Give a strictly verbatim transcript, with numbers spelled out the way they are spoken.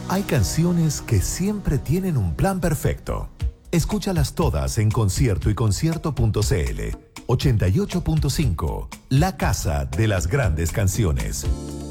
Hay canciones que siempre tienen un plan perfecto. Escúchalas todas en concierto y concierto punto cl. ochenta y ocho punto cinco, la casa de las grandes canciones.